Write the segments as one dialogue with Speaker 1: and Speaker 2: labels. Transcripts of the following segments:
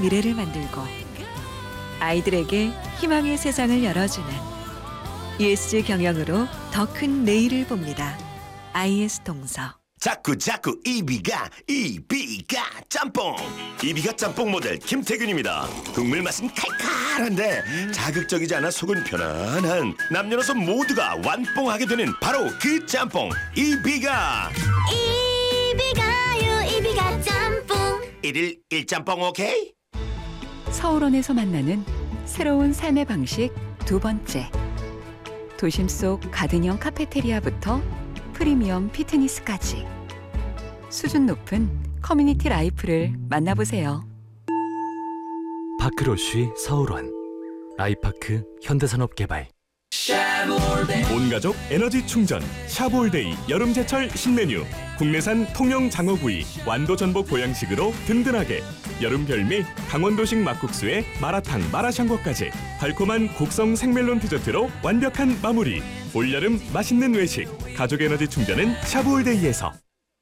Speaker 1: 미래를 만들고 아이들에게 희망의 세상을 열어주는 ESG 경영으로 더 큰 내일을 봅니다. IS 동서.
Speaker 2: 자꾸 이비가 짬뽕. 이비가 짬뽕 모델 김태균입니다. 국물 맛은 칼칼한데 자극적이지 않아 속은 편안한 남녀노소 모두가 완뽕하게 되는 바로 그 짬뽕 이비가 짬뽕. 1일 1짬뽕 오케이?
Speaker 1: 서울원에서 만나는 새로운 삶의 방식 두 번째. 도심 속 가든형 카페테리아부터 프리미엄 피트니스까지 수준 높은 커뮤니티 라이프를 만나보세요.
Speaker 3: 파크로쉬 서울원 아이파크 현대산업개발.
Speaker 4: 온가족 에너지 충전 샤볼데이 여름제철 신메뉴. 국내산 통영 장어구이 완도 전복 보양식으로 든든하게. 여름 별미 강원도식 막국수에 마라탕 마라샹궈까지 달콤한 곡성 생멜론 디저트로 완벽한 마무리. 올여름 맛있는 외식 가족 에너지 충전은 샤볼데이에서.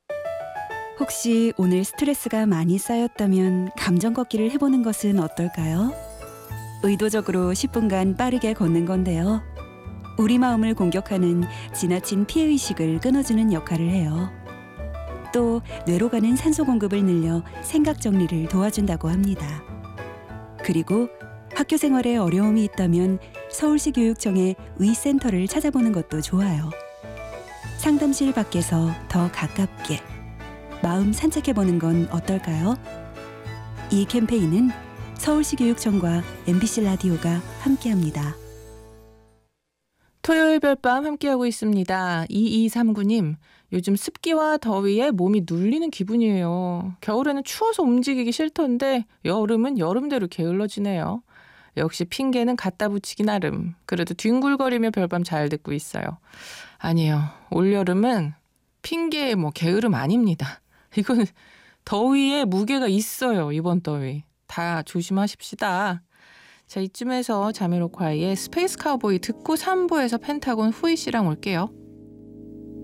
Speaker 5: 혹시 오늘 스트레스가 많이 쌓였다면 감정 걷기를 해보는 것은 어떨까요? 의도적으로 10분간 빠르게 걷는 건데요. 우리 마음을 공격하는 지나친 피해의식을 끊어주는 역할을 해요. 또 뇌로 가는 산소 공급을 늘려 생각 정리를 도와준다고 합니다. 그리고 학교 생활에 어려움이 있다면 서울시 교육청의 위센터를 찾아보는 것도 좋아요. 상담실 밖에서 더 가깝게 마음 산책해보는 건 어떨까요? 이 캠페인은 서울시 교육청과 MBC 라디오가 함께합니다.
Speaker 6: 토요일 별밤 함께하고 있습니다. 2239님, 요즘 습기와 더위에 몸이 눌리는 기분이에요. 겨울에는 추워서 움직이기 싫던데 여름은 여름대로 게을러지네요. 역시 핑계는 갖다 붙이기 나름. 그래도 뒹굴거리며 별밤 잘 듣고 있어요. 아니에요. 올여름은 핑계 게으름 아닙니다. 이건 더위에 무게가 있어요. 이번 더위. 다 조심하십시다. 자, 이쯤에서 자미로콰이의 스페이스 카우보이 듣고 3부에서 펜타곤 후이 씨랑 올게요.